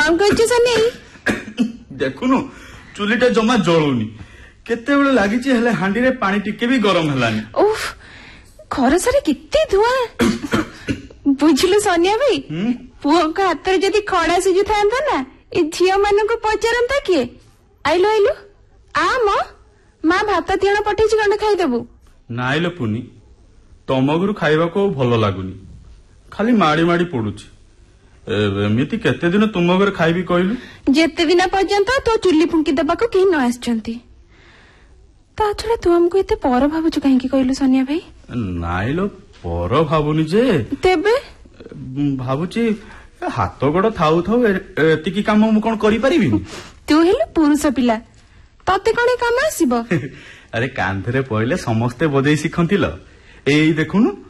कौन कह सनी देखुनु चुलीटा जमा जलुनी केते बेले लागिची हेले हांडी रे पानी टिके भी गरम हलानी। उफ घर सारे कितने धुआं बुझलु सोनिया भाई पुओ का हाथ रे जदी खड़ा सिजु थांता ना ए झियो मानन को पचारंता किए आइलो आइलो आ मो मां भात तियाण पठेछि गंड खाई देबु नाइलो पुनी तम गुरु खाइबा को भलो लागुनी खाली माड़ी माड़ी पडुछि एमिति केते दिन तुम घर खाइबी कहलु जेते दिन पर्यंत तो चुल्ली फुंकी दबा को केही न आछंती ता छडा तू हमको एते पर भाबुछु काहे की कहलु सोनिया भाई नाइलो पर भाबुनी जे तेबे भाबुछि हाथ गोड़ थाउ थाउ एतिकी काम मु कोन करि परिबी तू हेले पुरुष पिला तते कोन काम आसीबो अरे कांधरे पहिले समस्ते बजै सिखंतिल एई देखुनु